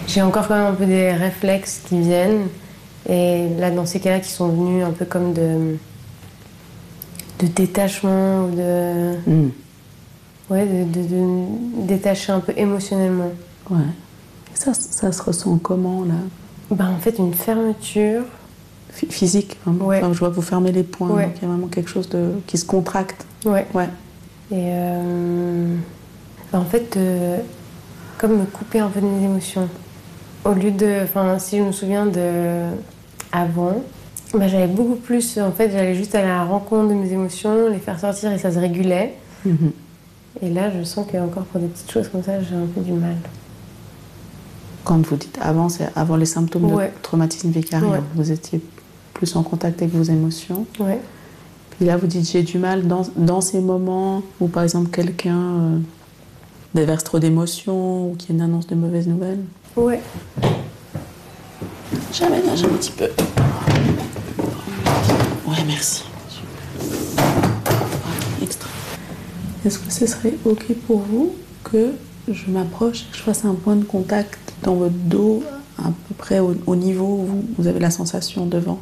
J'ai encore quand même un peu des réflexes qui viennent. Et là, dans ces cas-là, qui sont venus un peu comme de détachement ou de... Ouais, de détacher un peu émotionnellement. Ouais. Ça se ressent comment, là? En fait, une fermeture. Physique, hein. Ouais. Enfin, je vois que vous fermez les poings, Ouais. donc il y a vraiment quelque chose qui se contracte. Ouais. Ouais. Et en fait, comme me couper un peu de mes émotions. Au lieu de... Enfin, si je me souviens de... Avant, j'allais beaucoup plus... En fait, j'allais juste à la rencontre de mes émotions, les faire sortir et ça se régulait. Et là, je sens qu'encore pour des petites choses comme ça, j'ai un peu du mal. Quand vous dites avant, c'est avant les symptômes de traumatisme vicariant. Ouais. Vous étiez plus en contact avec vos émotions. Ouais. Puis là, vous dites j'ai du mal dans ces moments où, par exemple, quelqu'un déverse trop d'émotions ou qu'il y a une annonce de mauvaises nouvelles. Ouais. J'aménage un petit peu. Ouais, merci. Extra. Est-ce que ce serait OK pour vous que je m'approche et que je fasse un point de contact dans votre dos, à peu près au niveau où vous avez la sensation devant?